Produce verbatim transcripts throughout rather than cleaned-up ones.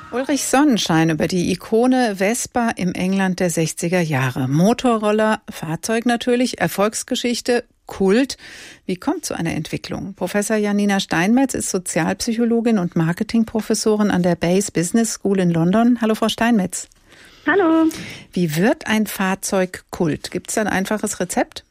Ulrich Sonnenschein über die Ikone Vespa im England der sechziger Jahre. Motorroller, Fahrzeug natürlich, Erfolgsgeschichte, Kult. Wie kommt so eine Entwicklung? Professor Janina Steinmetz ist Sozialpsychologin und Marketingprofessorin an der Base Business School in London. Hallo, Frau Steinmetz. Hallo. Wie wird ein Fahrzeug Kult? Gibt es da ein einfaches Rezept?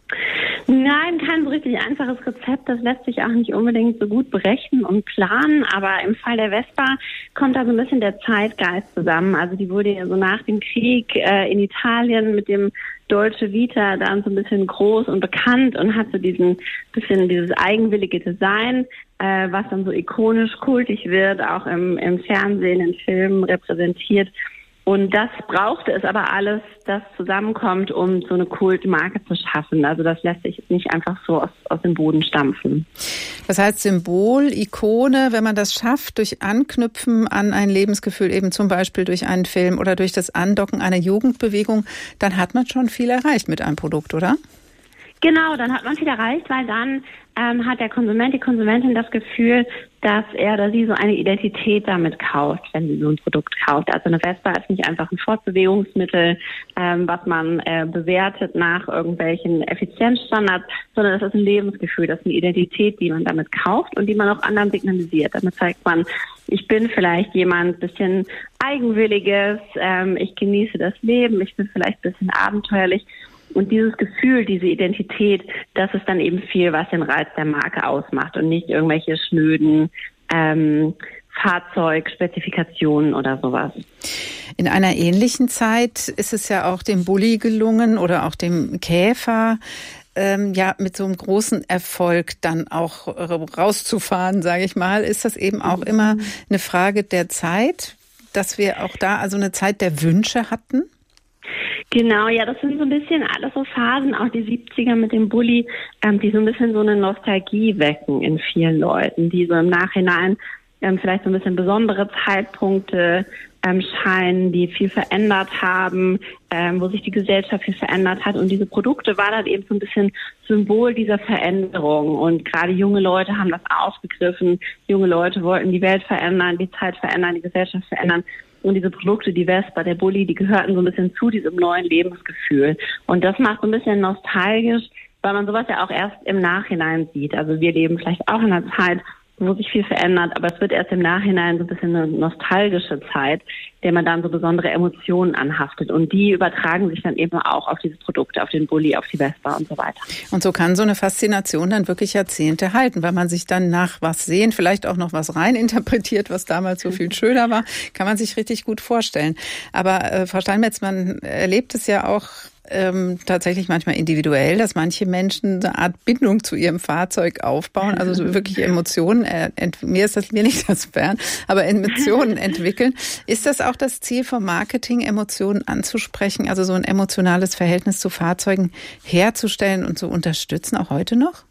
Nein, kein so richtig einfaches Rezept. Das lässt sich auch nicht unbedingt so gut berechnen und planen. Aber im Fall der Vespa kommt da so ein bisschen der Zeitgeist zusammen. Also die wurde ja so nach dem Krieg äh, in Italien mit dem Dolce Vita dann so ein bisschen groß und bekannt und hat so diesen bisschen dieses eigenwillige Design, äh, was dann so ikonisch kultig wird, auch im, im Fernsehen, in Filmen repräsentiert. Und das brauchte es aber alles, das zusammenkommt, um so eine Kultmarke zu schaffen. Also das lässt sich nicht einfach so aus, aus dem Boden stampfen. Das heißt Symbol, Ikone, wenn man das schafft, durch Anknüpfen an ein Lebensgefühl, eben zum Beispiel durch einen Film oder durch das Andocken einer Jugendbewegung, dann hat man schon viel erreicht mit einem Produkt, oder? Genau, dann hat man viel erreicht, weil dann ähm, hat der Konsument, die Konsumentin das Gefühl, dass er oder sie so eine Identität damit kauft, wenn sie so ein Produkt kauft. Also eine Vespa ist nicht einfach ein Fortbewegungsmittel, ähm, was man äh, bewertet nach irgendwelchen Effizienzstandards, sondern das ist ein Lebensgefühl, das ist eine Identität, die man damit kauft und die man auch anderen signalisiert. Damit zeigt man, ich bin vielleicht jemand bisschen Eigenwilliges, ähm, ich genieße das Leben, ich bin vielleicht ein bisschen abenteuerlich. Und dieses Gefühl, diese Identität, das ist dann eben viel, was den Reiz der Marke ausmacht und nicht irgendwelche schnöden ähm, Fahrzeugspezifikationen oder sowas. In einer ähnlichen Zeit ist es ja auch dem Bulli gelungen oder auch dem Käfer, ähm, ja mit so einem großen Erfolg dann auch rauszufahren, sage ich mal. Ist das eben auch immer eine Frage der Zeit, dass wir auch da also eine Zeit der Wünsche hatten? Genau, ja, das sind so ein bisschen alles so Phasen, auch die siebziger mit dem Bulli, ähm, die so ein bisschen so eine Nostalgie wecken in vielen Leuten, die so im Nachhinein ähm, vielleicht so ein bisschen besondere Zeitpunkte ähm, scheinen, die viel verändert haben, ähm, wo sich die Gesellschaft viel verändert hat. Und diese Produkte waren dann eben so ein bisschen Symbol dieser Veränderung. Und gerade junge Leute haben das aufgegriffen. Junge Leute wollten die Welt verändern, die Zeit verändern, die Gesellschaft verändern. Und diese Produkte, die Vespa, der Bulli, die gehörten so ein bisschen zu diesem neuen Lebensgefühl. Und das macht so ein bisschen nostalgisch, weil man sowas ja auch erst im Nachhinein sieht. Also wir leben vielleicht auch in einer Zeit, wo sich viel verändert, aber es wird erst im Nachhinein so ein bisschen eine nostalgische Zeit, der man dann so besondere Emotionen anhaftet. Und die übertragen sich dann eben auch auf diese Produkte, auf den Bulli, auf die Vespa und so weiter. Und so kann so eine Faszination dann wirklich Jahrzehnte halten, weil man sich dann nach was sehen, vielleicht auch noch was rein interpretiert, was damals so viel schöner war, kann man sich richtig gut vorstellen. Aber äh, Frau Steinmetz, man erlebt es ja auch Ähm, tatsächlich manchmal individuell, dass manche Menschen eine Art Bindung zu ihrem Fahrzeug aufbauen, also so wirklich Emotionen, äh, ent- mir ist das mir nicht das fern, aber Emotionen entwickeln. Ist das auch das Ziel vom Marketing, Emotionen anzusprechen, also so ein emotionales Verhältnis zu Fahrzeugen herzustellen und zu unterstützen, auch heute noch?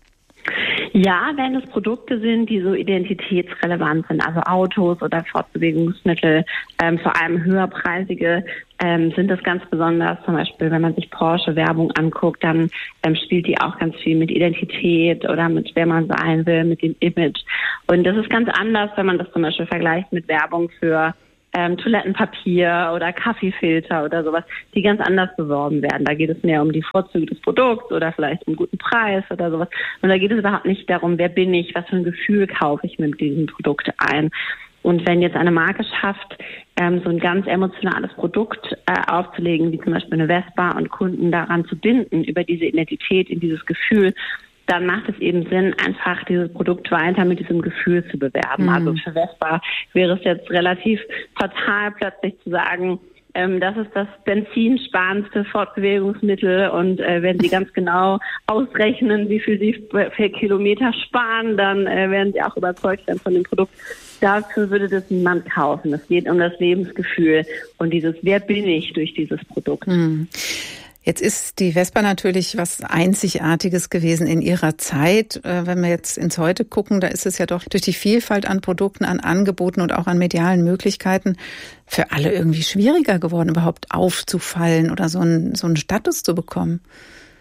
Ja, wenn es Produkte sind, die so identitätsrelevant sind, also Autos oder Fortbewegungsmittel, ähm, vor allem höherpreisige, ähm, sind das ganz besonders. Zum Beispiel, wenn man sich Porsche-Werbung anguckt, dann ähm, spielt die auch ganz viel mit Identität oder mit wer man sein will, mit dem Image. Und das ist ganz anders, wenn man das zum Beispiel vergleicht mit Werbung für Ähm, Toilettenpapier oder Kaffeefilter oder sowas, die ganz anders beworben werden. Da geht es mehr um die Vorzüge des Produkts oder vielleicht um einen guten Preis oder sowas. Und da geht es überhaupt nicht darum, wer bin ich, was für ein Gefühl kaufe ich mit diesem Produkt ein. Und wenn jetzt eine Marke schafft, ähm, so ein ganz emotionales Produkt äh, aufzulegen, wie zum Beispiel eine Vespa, und Kunden daran zu binden, über diese Identität, in dieses Gefühl, dann macht es eben Sinn, einfach dieses Produkt weiter mit diesem Gefühl zu bewerben. Mhm. Also für Vespa wäre es jetzt relativ fatal, plötzlich zu sagen, ähm, das ist das benzinsparendste Fortbewegungsmittel, und äh, wenn Sie ganz genau ausrechnen, wie viel Sie für Kilometer sparen, dann äh, werden Sie auch überzeugt sein von dem Produkt. Dafür würde das niemand kaufen. Es geht um das Lebensgefühl und dieses Wer bin ich durch dieses Produkt. Mhm. Jetzt ist die Vespa natürlich was Einzigartiges gewesen in ihrer Zeit. Wenn wir jetzt ins Heute gucken, da ist es ja doch durch die Vielfalt an Produkten, an Angeboten und auch an medialen Möglichkeiten für alle irgendwie schwieriger geworden, überhaupt aufzufallen oder so einen, so einen Status zu bekommen.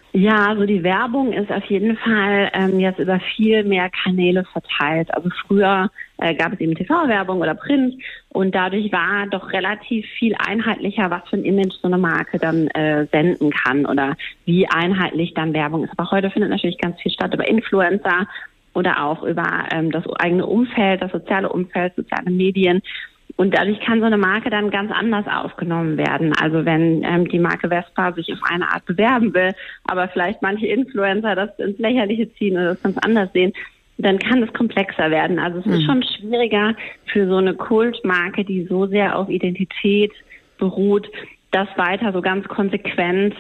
Ja, also die Werbung ist auf jeden Fall ähm, jetzt über viel mehr Kanäle verteilt. Also früher äh, gab es eben T V-Werbung oder Print und dadurch war doch relativ viel einheitlicher, was für ein Image so eine Marke dann äh, senden kann oder wie einheitlich dann Werbung ist. Aber heute findet natürlich ganz viel statt über Influencer oder auch über ähm, das eigene Umfeld, das soziale Umfeld, soziale Medien. Und dadurch kann so eine Marke dann ganz anders aufgenommen werden. Also wenn ähm, die Marke Vespa sich auf eine Art bewerben will, aber vielleicht manche Influencer das ins Lächerliche ziehen oder das ganz anders sehen, dann kann das komplexer werden. Also es mhm. ist schon schwieriger für so eine Kultmarke, die so sehr auf Identität beruht, das weiter so ganz konsequent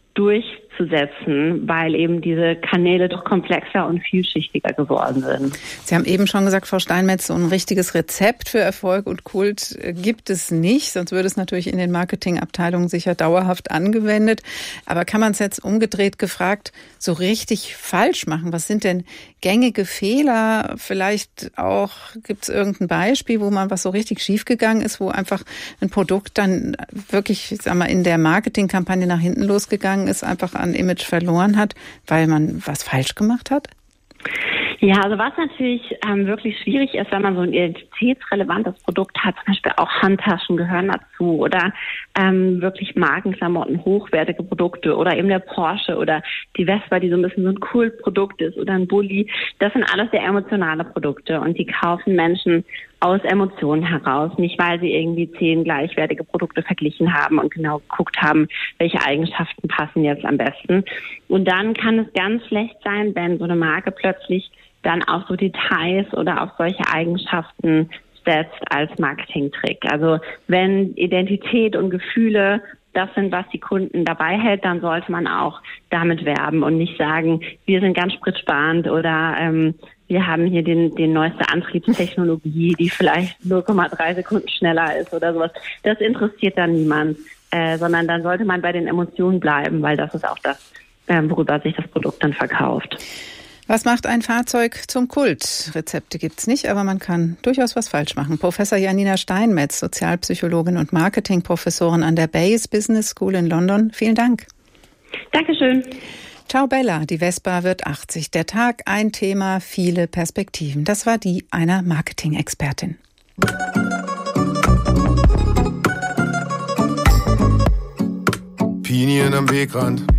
durchzusetzen, weil eben diese Kanäle doch komplexer und vielschichtiger geworden sind. Sie haben eben schon gesagt, Frau Steinmetz, so ein richtiges Rezept für Erfolg und Kult gibt es nicht, sonst würde es natürlich in den Marketingabteilungen sicher dauerhaft angewendet. Aber kann man es jetzt umgedreht gefragt so richtig falsch machen? Was sind denn gängige Fehler? Vielleicht auch, gibt es irgendein Beispiel, wo man was so richtig schiefgegangen ist, wo einfach ein Produkt dann wirklich, ich sag mal, in der Marketingkampagne nach hinten losgegangen ist, einfach an Image verloren hat, weil man was falsch gemacht hat? Ja, also was natürlich ähm, wirklich schwierig ist, wenn man so ein identitätsrelevantes Produkt hat, zum Beispiel auch Handtaschen gehören dazu oder ähm, wirklich Markenklamotten, hochwertige Produkte oder eben der Porsche oder die Vespa, die so ein bisschen so ein Kultprodukt ist oder ein Bulli. Das sind alles sehr emotionale Produkte und die kaufen Menschen aus Emotionen heraus, nicht weil sie irgendwie zehn gleichwertige Produkte verglichen haben und genau geguckt haben, welche Eigenschaften passen jetzt am besten. Und dann kann es ganz schlecht sein, wenn so eine Marke plötzlich dann auf so Details oder auf solche Eigenschaften setzt als Marketingtrick. Also wenn Identität und Gefühle das sind, was die Kunden dabei hält, dann sollte man auch damit werben und nicht sagen, wir sind ganz spritsparend oder ähm, wir haben hier den, den neueste Antriebstechnologie, die vielleicht null Komma drei Sekunden schneller ist oder sowas. Das interessiert dann niemand, äh, sondern dann sollte man bei den Emotionen bleiben, weil das ist auch das, äh, worüber sich das Produkt dann verkauft. Was macht ein Fahrzeug zum Kult? Rezepte gibt's nicht, aber man kann durchaus was falsch machen. Professor Janina Steinmetz, Sozialpsychologin und Marketingprofessorin an der Bayes Business School in London. Vielen Dank. Dankeschön. Ciao Bella, die Vespa wird achtzig. Der Tag, ein Thema, viele Perspektiven. Das war die einer Marketing-Expertin. Pinien am Wegrand,